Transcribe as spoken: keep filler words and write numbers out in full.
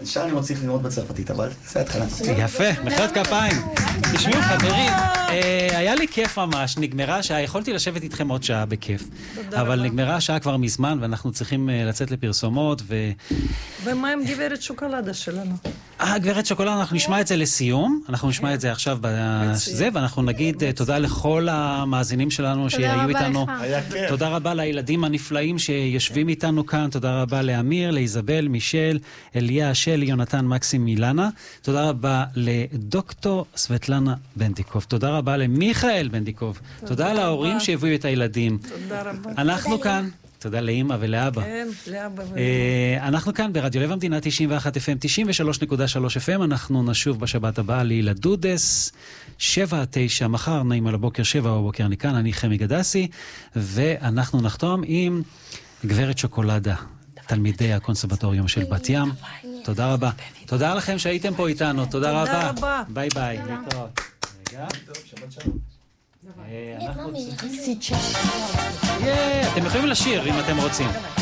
עכשיו אני צריך ללמוד בצרפתית, אבל זה התחלה. יפה, מחיאות כפיים. תשמעו חברים, היה לי כיף ממש, נגמרה השעה, יכולתי לשבת איתכם עוד שעה בכיף. אבל נגמרה השעה כבר מזמן, ואנחנו צריכים לצאת לפרסומות ו... ומה עם גברת שוקולדה שלנו? אה, גברת שוקולדה, אנחנו נשמע את זה לסיום, אנחנו נשמע את זה עכשיו בזה, ואנחנו נגיד תודה לכל המאזינים שלנו שהיו איתנו. תודה רבה לילדים הנפלאים שיושבים איתנו כאן, תודה רבה לאמיר, לאיזבל, מישל, אליה, שלי, יונתן, מקסים, מילנה. תודה רבה לדוקטור סבטלנה בנדיקוב. תודה רבה למיכאל בנדיקוב. תודה להורים שהביאו את הילדים. תודה רבה. אנחנו כאן. תודה לאמא ולאבא. כן, לאבא ולאבא. אנחנו כאן ברדיו לב המדינה תשעים ואחת אף אם, תשעים ושלוש נקודה שלוש אף אם. אנחנו נשוב בשבת הבאה לילה דודס, שבע עד תשע, מחר נעים על הבוקר, שבע בבוקר אני כאן, אני חמי גדסי, ואנחנו נחתום עם גברת שוקולדה, תלמידי הקונסרבטוריום של בת ים. תודה רבה. תודה לכם שהייתם פה איתנו, תודה רבה. ביי ביי. להתראות. רגע. שבת שלום. אתם יכולים לשיר אם אתם רוצים.